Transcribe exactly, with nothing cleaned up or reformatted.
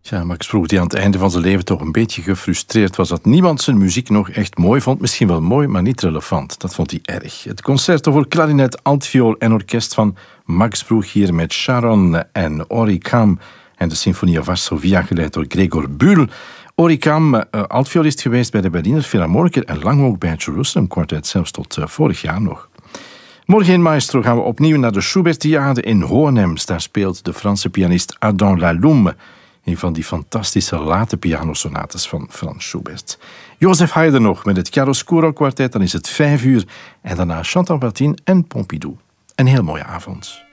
Ja, Max Vroeg, die aan het einde van zijn leven toch een beetje gefrustreerd was dat niemand zijn muziek nog echt mooi vond. Misschien wel mooi, maar niet relevant. Dat vond hij erg. Het concerto voor klarinet, altviool en orkest van Max Vroeg hier met Sharon en Oricam en de Sinfonia Varsovia geleid door Gregor Bühl. Oricam, uh, altviolist geweest bij de Berliner Philharmoniker en lang ook bij het Jerusalem Quartet, zelfs tot uh, vorig jaar nog. Morgen in Maestro gaan we opnieuw naar de Schubertiade in Hohenems. Daar speelt de Franse pianist Adam Laloum een van die fantastische late pianosonates van Frans Schubert. Joseph Haydn nog met het Chiaroscuro Quartet, dan is het vijf uur. En daarna Chantal Patin en Pompidou. Een heel mooie avond.